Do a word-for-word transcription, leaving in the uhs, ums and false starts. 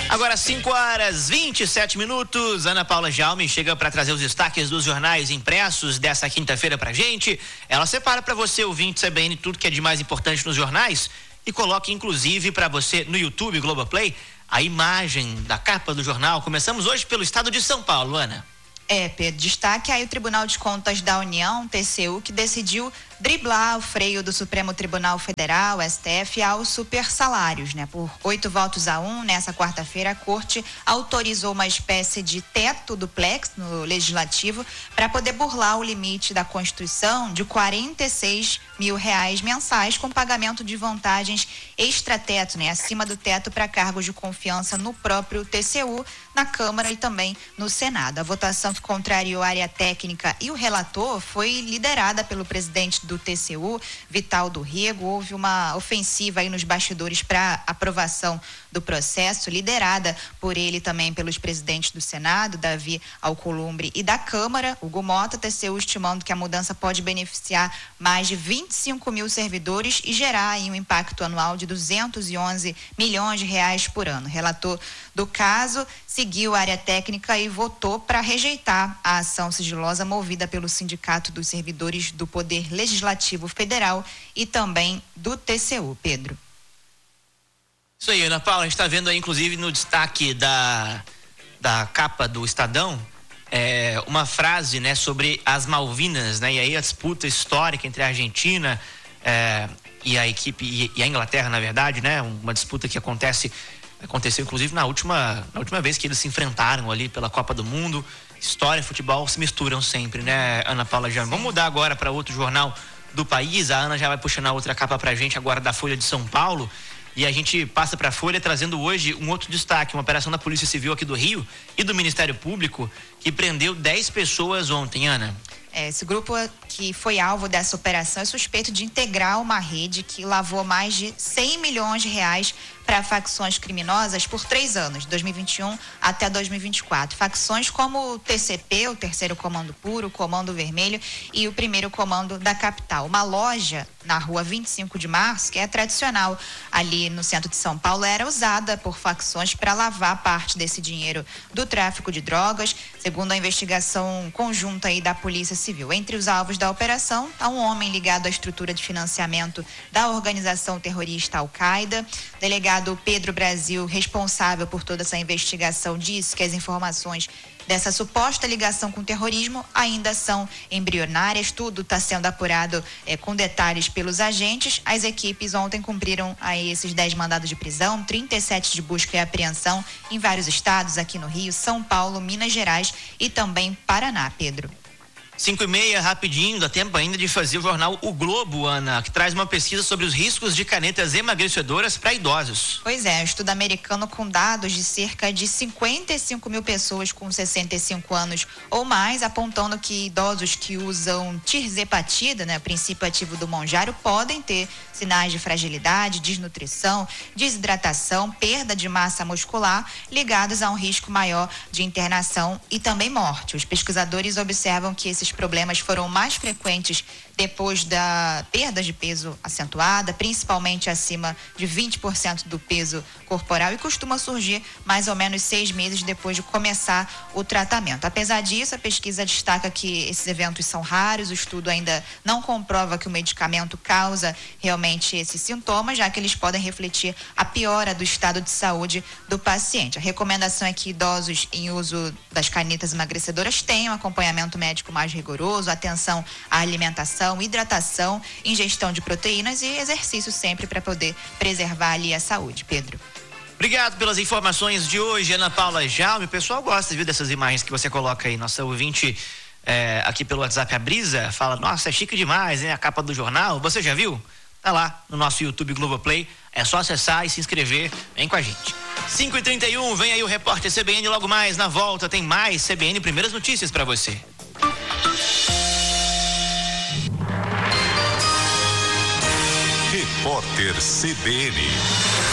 Agora cinco horas e vinte e sete minutos, Ana Paula Jaume chega para trazer os destaques dos jornais impressos dessa quinta-feira pra gente. Ela separa para você, ouvinte C B N, tudo que é de mais importante nos jornais e coloca inclusive para você no YouTube Globoplay a imagem da capa do jornal. Começamos hoje pelo estado de São Paulo, Ana. É, Pedro, destaque aí o Tribunal de Contas da União, T C U, que decidiu driblar o freio do Supremo Tribunal Federal, S T F, aos supersalários, né? Por oito votos a um, nessa quarta-feira, a Corte autorizou uma espécie de teto duplex no Legislativo para poder burlar o limite da Constituição de quarenta e seis mil reais mensais com pagamento de vantagens extrateto, né? Acima do teto para cargos de confiança no próprio T C U, na Câmara e também no Senado. A votação que contrariou a área técnica e o relator foi liderada pelo presidente do T C U, Vital do Rego. Houve uma ofensiva aí nos bastidores para aprovação do processo, liderada por ele também pelos presidentes do Senado, Davi Alcolumbre, e da Câmara, Hugo Mota. T C U estimando que a mudança pode beneficiar mais de vinte e cinco mil servidores e gerar aí um impacto anual de duzentos e onze milhões de reais por ano. O relator do caso seguiu a área técnica e votou para rejeitar a ação sigilosa movida pelo Sindicato dos Servidores do Poder Legislativo Federal e também do T C U. Pedro. Isso aí, Ana Paula, a gente está vendo aí, inclusive, no destaque da, da capa do Estadão, é, uma frase, né, sobre as Malvinas, né, e aí a disputa histórica entre a Argentina é, e a equipe, e, e a Inglaterra, na verdade, né, uma disputa que acontece, aconteceu, inclusive, na última, na última vez que eles se enfrentaram ali pela Copa do Mundo. História e futebol se misturam sempre, né, Ana Paula? Já vamos mudar agora para outro jornal do país. A Ana já vai puxando a outra capa pra gente agora da Folha de São Paulo. E a gente passa para a Folha trazendo hoje um outro destaque, uma operação da Polícia Civil aqui do Rio e do Ministério Público que prendeu dez pessoas ontem, Ana. É, esse grupo que foi alvo dessa operação é suspeito de integrar uma rede que lavou mais de cem milhões de reais para facções criminosas por três anos, dois mil e vinte e um até dois mil e vinte e quatro. Facções como o T C P, o Terceiro Comando Puro, o Comando Vermelho e o Primeiro Comando da Capital. Uma loja na rua vinte e cinco de março, que é tradicional ali no centro de São Paulo, era usada por facções para lavar parte desse dinheiro do tráfico de drogas, segundo a investigação conjunta aí da Polícia Civil. Entre os alvos da operação há um homem ligado à estrutura de financiamento da organização terrorista Al-Qaeda. Delegado Pedro Brasil, responsável por toda essa investigação, disse que as informações dessa suposta ligação com o terrorismo ainda são embrionárias. Tudo está sendo apurado eh, com detalhes pelos agentes. As equipes ontem cumpriram aí esses dez mandados de prisão, trinta e sete de busca e apreensão em vários estados, aqui no Rio, São Paulo, Minas Gerais e também Paraná. Pedro. Cinco e meia, rapidinho, dá tempo ainda de fazer o jornal O Globo, Ana, que traz uma pesquisa sobre os riscos de canetas emagrecedoras para idosos. Pois é, um estudo americano com dados de cerca de cinquenta e cinco mil pessoas com sessenta e cinco anos ou mais, apontando que idosos que usam tirzepatida, né, princípio ativo do monjário, podem ter sinais de fragilidade, desnutrição, desidratação, perda de massa muscular, ligados a um risco maior de internação e também morte. Os pesquisadores observam que esses problemas foram mais frequentes depois da perda de peso acentuada, principalmente acima de vinte por cento do peso corporal, e costuma surgir mais ou menos seis meses depois de começar o tratamento. Apesar disso, a pesquisa destaca que esses eventos são raros. O estudo ainda não comprova que o medicamento causa realmente esses sintomas, já que eles podem refletir a piora do estado de saúde do paciente. A recomendação é que idosos em uso das canetas emagrecedoras tenham acompanhamento médico mais rigoroso, atenção à alimentação, hidratação, ingestão de proteínas e exercício sempre para poder preservar ali a saúde. Pedro. Obrigado pelas informações de hoje, Ana Paula Jaume. O pessoal gosta, viu, dessas imagens que você coloca aí. Nossa ouvinte é, aqui pelo WhatsApp, a Brisa, fala: nossa, é chique demais, hein? A capa do jornal. Você já viu? Tá lá no nosso YouTube Globoplay. É só acessar e se inscrever. Vem com a gente. cinco e trinta e um, vem aí o repórter C B N. Logo mais na volta tem mais C B N Primeiras Notícias para você. Repórter C B N.